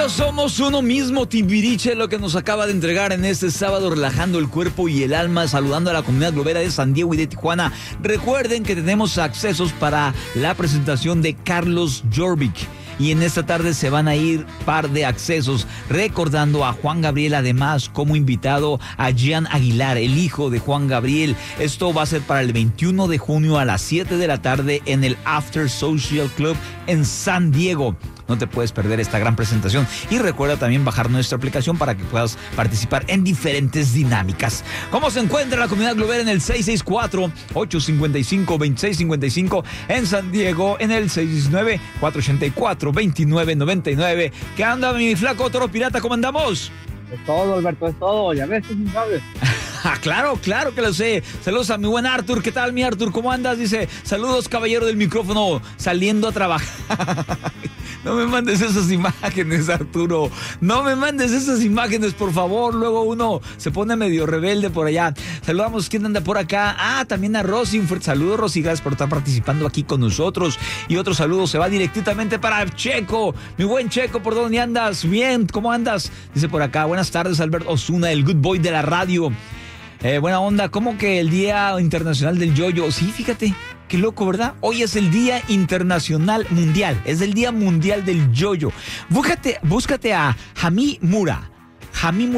Somos uno mismo, Timbiriche, lo que nos acaba de entregar en este sábado, relajando el cuerpo y el alma, saludando a la comunidad globera de San Diego y de Tijuana. Recuerden que tenemos accesos para la presentación de Carlos Jorvik. Y en esta tarde se van a ir par de accesos, recordando a Juan Gabriel, además como invitado a Gian Aguilar, el hijo de Juan Gabriel. Esto va a ser para el 21 de junio a las 7 de la tarde en el After Social Club en San Diego. No te puedes perder esta gran presentación. Y recuerda también bajar nuestra aplicación para que puedas participar en diferentes dinámicas. ¿Cómo se encuentra la comunidad globera? En el 664-855-2655. En San Diego, en el 619-484-2999. ¿Qué anda, mi flaco toro pirata? ¿Cómo andamos? Es todo, Alberto, es todo. Ya ves, tú sí sabes. Claro que lo sé. Saludos a mi buen Arthur. ¿Qué tal, mi Arthur? ¿Cómo andas? Dice, saludos, caballero del micrófono, saliendo a trabajar. No me mandes esas imágenes, Arturo. No me mandes esas imágenes, por favor. Luego uno se pone medio rebelde por allá. Saludamos, ¿quién anda por acá? También a Rosy. Un fuerte saludo, Rosy. Gracias por estar participando aquí con nosotros. Y otro saludo se va directamente para Checo. Mi buen Checo, ¿por dónde andas? Bien, ¿cómo andas? Dice por acá, buenas tardes, Albert Osuna, el good boy de la radio. Buena onda, ¿cómo que el Día Internacional del Yoyo? Sí, fíjate, qué loco, ¿verdad? Hoy es el Día Internacional Mundial, es el Día Mundial del Yoyo. Búscate a Jami Mura.